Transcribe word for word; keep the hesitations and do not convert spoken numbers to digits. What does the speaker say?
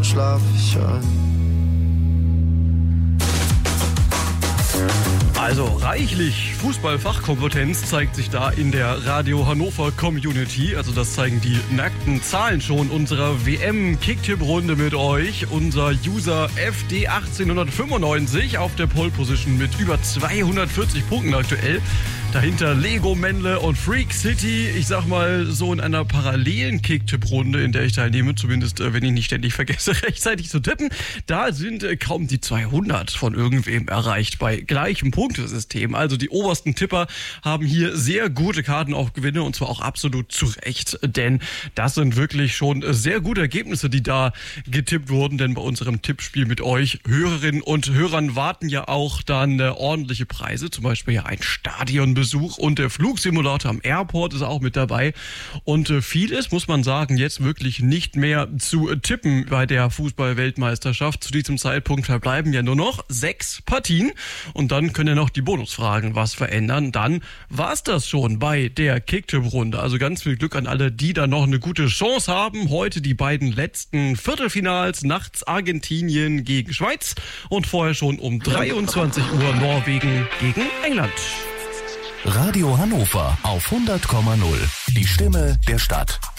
dann schlaf ich ein. Also reichlich Fußballfachkompetenz zeigt sich da in der Radio Hannover Community. Also das zeigen die nackten Zahlen schon unserer W M-Kicktipp-Runde mit euch. Unser User F D achtzehnhundertfünfundneunzig auf der Pole Position mit über zweihundertvierzig Punkten aktuell. Dahinter Lego Mendle und Freak City. Ich sag mal so in einer parallelen Kicktipp-Runde, in der ich teilnehme, zumindest äh, wenn ich nicht ständig vergesse, rechtzeitig zu tippen. Da sind äh, kaum die zweihundert von irgendwem erreicht bei gleichem Punktesystem. Also die obersten Tipper haben hier sehr gute Karten auf Gewinne und zwar auch absolut zu Recht. Denn das sind wirklich schon sehr gute Ergebnisse, die da getippt wurden. Denn bei unserem Tippspiel mit euch Hörerinnen und Hörern warten ja auch dann äh, ordentliche Preise. Zum Beispiel ja ein Stadionbesuch. Besuch und der Flugsimulator am Airport ist auch mit dabei. Und äh, vieles, muss man sagen, jetzt wirklich nicht mehr zu äh, tippen bei der Fußball-Weltmeisterschaft. Zu diesem Zeitpunkt verbleiben ja nur noch sechs Partien. Und dann können ja noch die Bonusfragen was verändern. Dann war's das schon bei der Kicktipp-Runde. Also ganz viel Glück an alle, die da noch eine gute Chance haben. Heute die beiden letzten Viertelfinals. Nachts Argentinien gegen Schweiz und vorher schon um dreiundzwanzig Uhr Norwegen gegen England. Radio Hannover auf hundert Komma null. Die Stimme der Stadt.